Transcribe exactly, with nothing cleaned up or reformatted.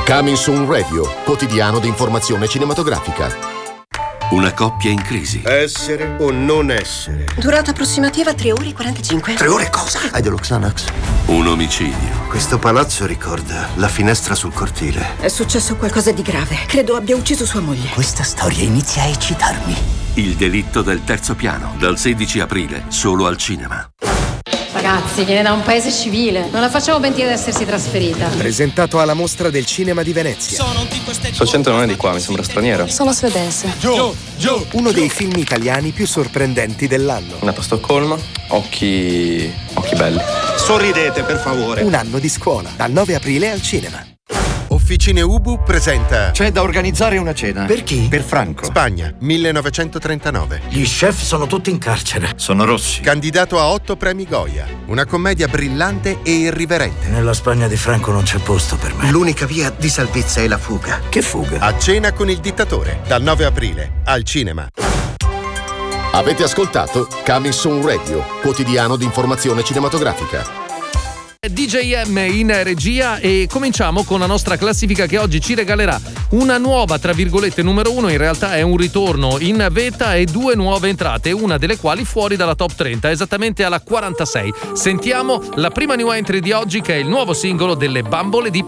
Coming Soon Radio, quotidiano di informazione cinematografica. Una coppia in crisi. Essere o non essere. Durata approssimativa tre ore e quarantacinque. Tre ore cosa? Hai dello Xanax? Un omicidio. Questo palazzo ricorda la finestra sul cortile. È successo qualcosa di grave. Credo abbia ucciso sua moglie. Questa storia inizia a eccitarmi. Il delitto del terzo piano, dal sedici aprile, solo al cinema. Ragazzi, viene da un paese civile. Non la facciamo pentire di essersi trasferita. Presentato alla Mostra del Cinema di Venezia. Socento non è di qua, mi sembra straniero. Sono svedese. Gio, Gio, uno dei film italiani più sorprendenti dell'anno. Nato a Stoccolma, occhi... occhi belli. Sorridete, per favore. Un anno di scuola, dal nove aprile al cinema. Officine Ubu presenta C'è da organizzare una cena. Per chi? Per Franco. Spagna, millenovecentotrentanove. Gli chef sono tutti in carcere. Sono rossi. Candidato a otto premi Goya. Una commedia brillante e irriverente. Nella Spagna di Franco non c'è posto per me. L'unica via di salvezza è la fuga. Che fuga? A cena con il dittatore, dal nove aprile, al cinema. Avete ascoltato Coming Soon Radio, quotidiano di informazione cinematografica. D J M in regia e cominciamo con la nostra classifica che oggi ci regalerà una nuova, tra virgolette, numero uno. In realtà è un ritorno in vetta e due nuove entrate, una delle quali fuori dalla top trenta, esattamente alla quarantasei. Sentiamo la prima new entry di oggi, che è il nuovo singolo delle Bambole di